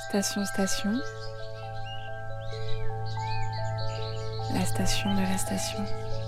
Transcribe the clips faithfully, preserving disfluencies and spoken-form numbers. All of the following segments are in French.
Station, station. La station de la station.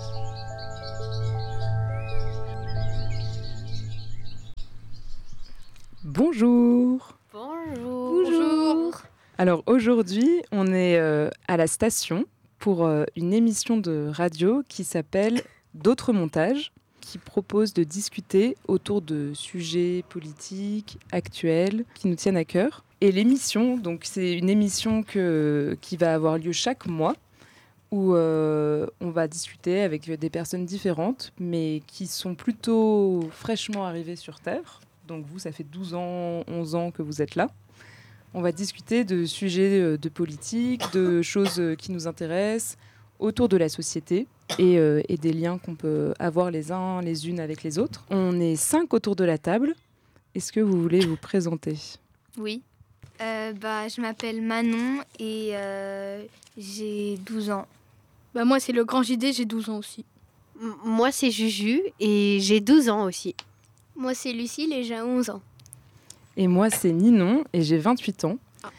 Bonjour. Bonjour. Bonjour. Alors aujourd'hui, on est euh, à la station pour euh, une émission de radio qui s'appelle D'autres montages, qui propose de discuter autour de sujets politiques, actuels, qui nous tiennent à cœur. Et l'émission, donc c'est une émission que, qui va avoir lieu chaque mois, où euh, on va discuter avec des personnes différentes, mais qui sont plutôt fraîchement arrivées sur Terre. Donc vous, ça fait douze ans, onze ans que vous êtes là. On va discuter de sujets de politique, de choses qui nous intéressent, autour de la société et, euh, et des liens qu'on peut avoir les uns les unes avec les autres. On est cinq autour de la table. Est-ce que vous voulez vous présenter ? Oui. Euh, bah, je m'appelle Manon et euh, j'ai douze ans. Bah moi, c'est le grand J D, j'ai douze ans aussi. M- Moi, c'est Juju et j'ai douze ans aussi. Moi, c'est Lucille et j'ai onze ans. Et moi, c'est Ninon et j'ai vingt-huit ans. Ah.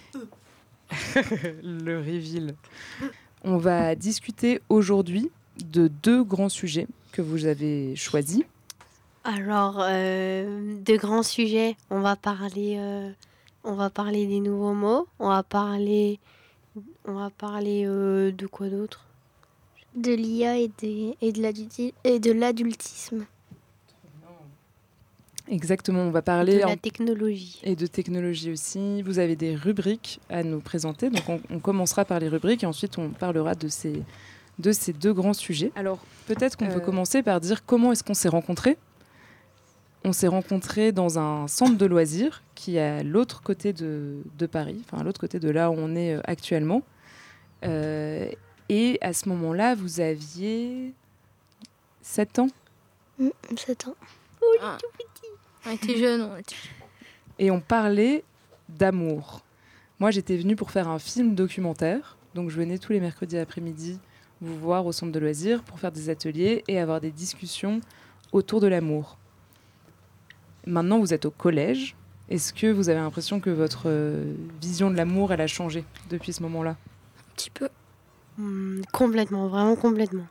Le reveal. On va discuter aujourd'hui de deux grands sujets que vous avez choisis. Alors, euh, de grands sujets, on va parler, euh, on va parler des nouveaux mots, on va parler, on va parler euh, de quoi d'autre ? De l'I A et, des, et, de l'adulti- et de l'adultisme. Exactement, on va parler de la en... technologie. Et de technologie aussi. Vous avez des rubriques à nous présenter. Donc on, on commencera par les rubriques et ensuite on parlera de ces, de ces deux grands sujets. Alors peut-être qu'on euh... peut commencer par dire comment est-ce qu'on s'est rencontrés. On s'est rencontrés dans un centre de loisirs qui est à l'autre côté de, de Paris, enfin à l'autre côté de là où on est actuellement. Euh, et à ce moment-là, vous aviez sept ans ? Mmh, sept ans. Oui, ah. Tout petit. On était jeunes, on était... Et on parlait d'amour. Moi, j'étais venue pour faire un film documentaire. Donc, je venais tous les mercredis après-midi vous voir au centre de loisirs pour faire des ateliers et avoir des discussions autour de l'amour. Maintenant, vous êtes au collège. Est-ce que vous avez l'impression que votre euh, vision de l'amour, elle a changé depuis ce moment-là ? Un petit peu. Mmh, complètement, vraiment complètement.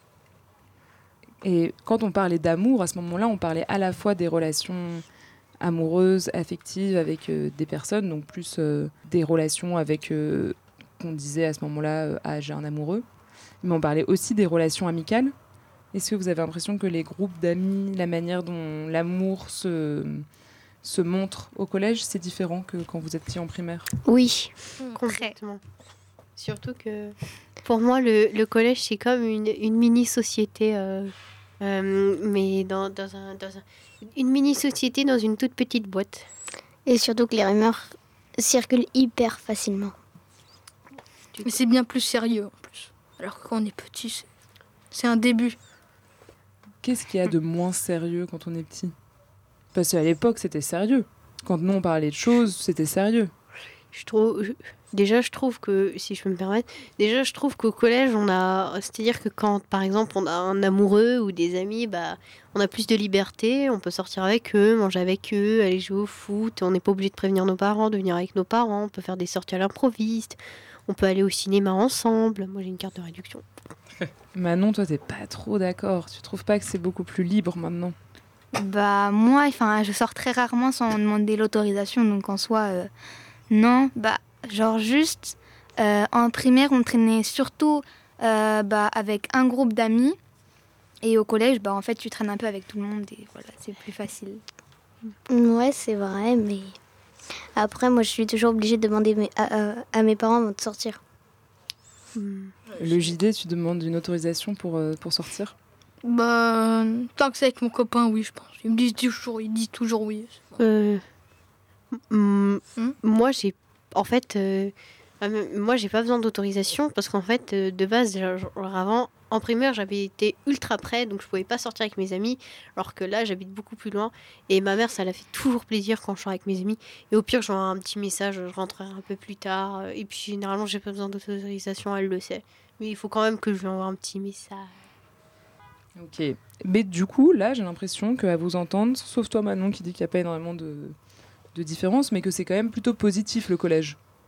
Et quand on parlait d'amour, à ce moment-là, on parlait à la fois des relations amoureuses, affectives avec euh, des personnes, donc plus euh, des relations avec, euh, qu'on disait à ce moment-là, euh, ah, j'ai un amoureux. Mais on parlait aussi des relations amicales. Est-ce que vous avez l'impression que les groupes d'amis, la manière dont l'amour se, se montre au collège, c'est différent que quand vous étiez en primaire ? Oui, mmh, complètement. Surtout que pour moi, le, le collège, c'est comme une, une mini-société, euh, euh, mais dans, dans, un, dans un, une mini-société dans une toute petite boîte. Et surtout que les rumeurs circulent hyper facilement. Mais c'est bien plus sérieux en plus. Alors que quand on est petit, c'est, c'est un début. Qu'est-ce qu'il y a de moins sérieux quand on est petit ? Parce qu'à l'époque, c'était sérieux. Quand nous, on parlait de choses, c'était sérieux. Je trouve... Je... Déjà, je trouve que, si je peux me permettre, déjà, je trouve qu'au collège, on a, c'est-à-dire que quand, par exemple, on a un amoureux ou des amis, bah, on a plus de liberté, on peut sortir avec eux, manger avec eux, aller jouer au foot, on n'est pas obligé de prévenir nos parents, de venir avec nos parents, on peut faire des sorties à l'improviste, on peut aller au cinéma ensemble. Moi, j'ai une carte de réduction. Manon, toi, t'es pas trop d'accord. Tu trouves pas que c'est beaucoup plus libre maintenant ? Bah, moi, enfin, je sors très rarement sans demander l'autorisation, donc en soi, euh, non, bah... Genre juste, euh, en primaire, on traînait surtout euh, bah, avec un groupe d'amis. Et au collège, bah, en fait, tu traînes un peu avec tout le monde et voilà, c'est plus facile. Ouais, c'est vrai, mais après, moi, je suis toujours obligée de demander mes, à, à mes parents avant de sortir. Mmh. Le J D, tu demandes une autorisation pour, euh, pour sortir ? Bah, tant que c'est avec mon copain, oui, je pense. Il me dit toujours, il dit toujours oui. Euh, m- mmh. Moi, j'ai En fait, euh, moi, j'ai pas besoin d'autorisation parce qu'en fait, euh, de base, genre, avant, en primaire, j'avais été ultra près, donc je pouvais pas sortir avec mes amis, alors que là, j'habite beaucoup plus loin. Et ma mère, ça l'a fait toujours plaisir quand je sors avec mes amis. Et au pire, j'envoie un petit message, je rentrerai un peu plus tard. Et puis, généralement, j'ai pas besoin d'autorisation, elle le sait. Mais il faut quand même que je lui envoie un petit message. Ok. Mais du coup, là, j'ai l'impression qu'à vous entendre, sauf toi, Manon, qui dit qu'il n'y a pas énormément de... de différence, mais que c'est quand même plutôt positif le collège.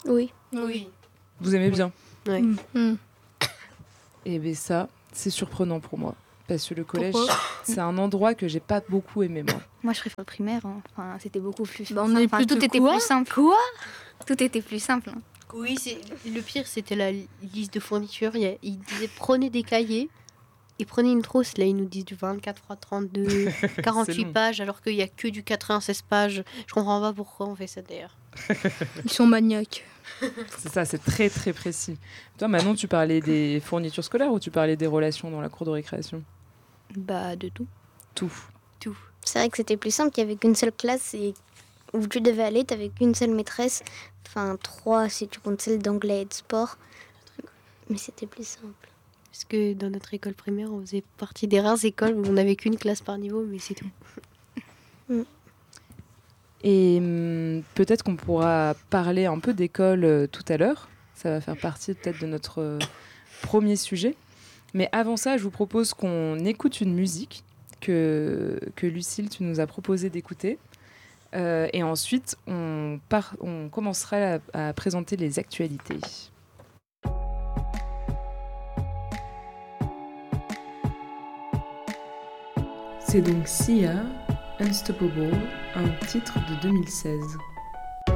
Oui. Oui. Vous aimez bien? Ouais. Mm. Et bien ça, c'est surprenant pour moi. Parce que le collège, Pourquoi c'est un endroit que j'ai pas beaucoup aimé, moi. Moi, je préfère le primaire. Hein. Enfin, c'était beaucoup plus. Bah, on est enfin, plutôt tout était quoi plus simple. Quoi Tout était plus simple. Hein. Oui, c'est... le pire, c'était la li- liste de fournitures. Il y a- Ils disaient prenez des cahiers et prenez une trousse. Là, ils nous disent du vingt-quatre à trente-deux, quarante-huit long. pages, alors qu'il n'y a que du quatre-vingt-seize pages. Je comprends pas pourquoi on fait ça d'ailleurs. Ils sont maniaques. C'est ça, c'est très très précis. Toi, Manon, tu parlais des fournitures scolaires ou tu parlais des relations dans la cour de récréation? Bah, de tout. Tout. Tout. C'est vrai que c'était plus simple, il n'y avait qu'une seule classe et où tu devais aller, tu n'avais qu'une seule maîtresse. Enfin, trois si tu comptes celle d'anglais et de sport. Mais c'était plus simple. Parce que dans notre école primaire, on faisait partie des rares écoles où on n'avait qu'une classe par niveau, mais c'est tout. Et hum, peut-être qu'on pourra parler un peu d'école euh, tout à l'heure. Ça va faire partie peut-être de notre euh, premier sujet. Mais avant ça, je vous propose qu'on écoute une musique que, que Lucille, tu nous as proposé d'écouter. Euh, et ensuite, on, part, on commencera à, à présenter les actualités. C'est donc Sia, Unstoppable, un titre de deux mille seize.